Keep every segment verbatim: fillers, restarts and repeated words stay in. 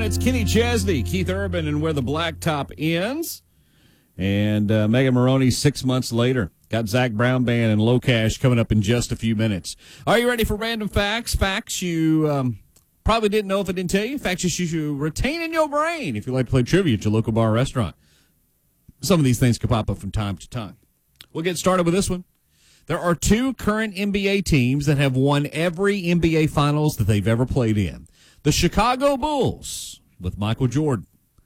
It's Kenny Chesney, Keith Urban, and Where the Blacktop Ends. And uh, Megan Maroney six months later. Got Zach Brown Band and Low Cash coming up in just a few minutes. Are you ready for random facts? Facts you um, probably didn't know if I didn't tell you. Facts you should retain in your brain if you like to play trivia at your local bar or restaurant. Some of these things could pop up from time to time. We'll get started with this one. There are two current N B A teams that have won every N B A Finals that they've ever played in. The Chicago Bulls, with Michael Jordan,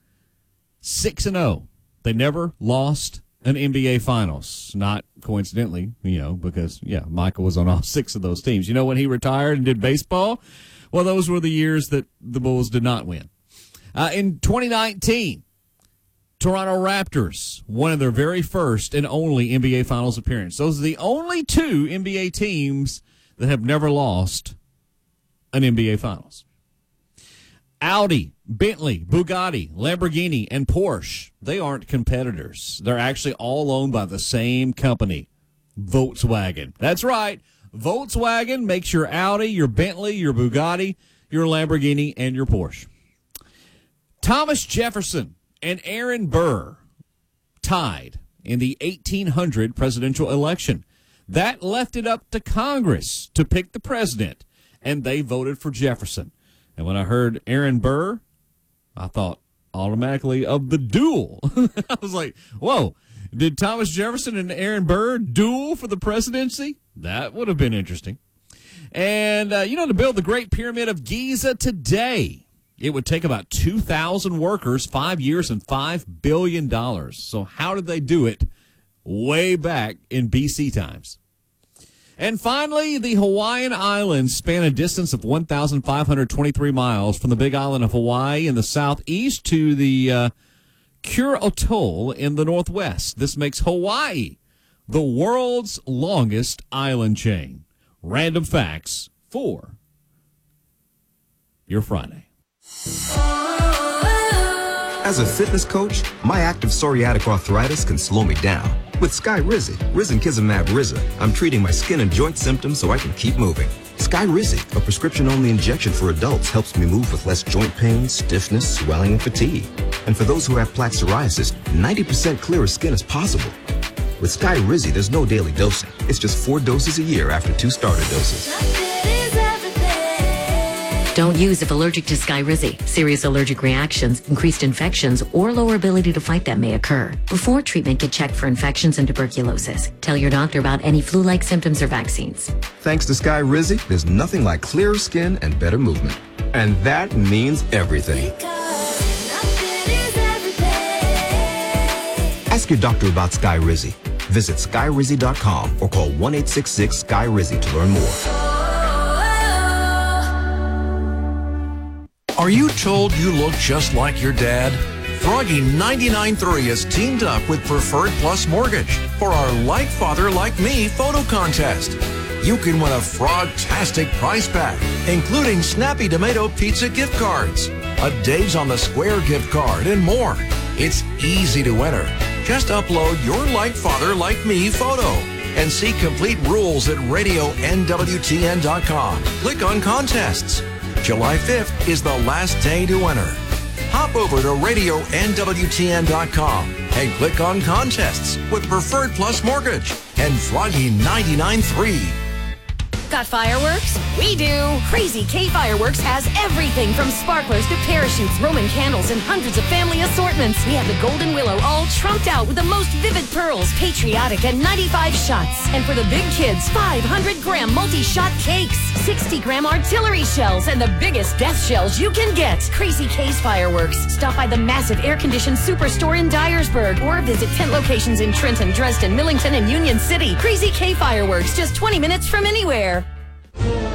six and oh. They never lost an N B A Finals. Not coincidentally, you know, because, yeah, Michael was on all six of those teams. You know when he retired and did baseball? Well, those were the years that the Bulls did not win. Uh, in twenty nineteen, Toronto Raptors won their very first and only N B A Finals appearance. Those are the only two N B A teams that have never lost an N B A Finals. Audi, Bentley, Bugatti, Lamborghini, and Porsche, they aren't competitors. They're actually all owned by the same company, Volkswagen. That's right. Volkswagen makes your Audi, your Bentley, your Bugatti, your Lamborghini, and your Porsche. Thomas Jefferson and Aaron Burr tied in the eighteen hundred presidential election. That left it up to Congress to pick the president, and they voted for Jefferson. And when I heard Aaron Burr, I thought automatically of the duel. I was like, whoa, did Thomas Jefferson and Aaron Burr duel for the presidency? That would have been interesting. And, uh, you know, to build the Great Pyramid of Giza today, it would take about two thousand workers, five years, and five billion dollars. So how did they do it way back in B C times? And finally, the Hawaiian Islands span a distance of one thousand five hundred twenty-three miles from the big island of Hawaii in the southeast to the uh, Kure Atoll in the northwest. This makes Hawaii the world's longest island chain. Random facts for your Friday. As a fitness coach, my active psoriatic arthritis can slow me down. With Skyrizi, Risankizumab Riza, I'm treating my skin and joint symptoms so I can keep moving. Skyrizi, a prescription-only injection for adults, helps me move with less joint pain, stiffness, swelling, and fatigue. And for those who have plaque psoriasis, ninety percent clearer skin is possible. With Skyrizi, there's no daily dosing. It's just four doses a year after two starter doses. Don't use if allergic to Skyrizi. Serious allergic reactions, increased infections, or lower ability to fight them may occur. Before treatment, get checked for infections and tuberculosis. Tell your doctor about any flu-like symptoms or vaccines. Thanks to Skyrizi, there's nothing like clearer skin and better movement. And that means everything. Ask your doctor about Skyrizi. Visit Skyrizi dot com or call one eight six six Sky Rizi to learn more. Are you told you look just like your dad? Froggy ninety-nine point three has teamed up with Preferred Plus Mortgage for our Like Father Like Me photo contest. You can win a frog-tastic prize pack, including Snappy Tomato Pizza gift cards, a Dave's on the Square gift card, and more. It's easy to enter. Just upload your Like Father Like Me photo and see complete rules at radio N W T N dot com. Click on contests. July fifth is the last day to enter. Hop over to radio N W T N dot com and click on contests with Preferred Plus Mortgage and Froggy ninety-nine point three. Got fireworks? We do! Crazy K Fireworks has everything from sparklers to parachutes, Roman candles, and hundreds of family assortments. We have the Golden Willow all trumped out with the most vivid pearls, patriotic, and ninety-five shots. And for the big kids, five hundred gram multi-shot cakes, sixty gram artillery shells, and the biggest death shells you can get. Crazy K's Fireworks. Stop by the massive air-conditioned superstore in Dyersburg or visit tent locations in Trenton, Dresden, Millington, and Union City. Crazy K Fireworks, just twenty minutes from anywhere.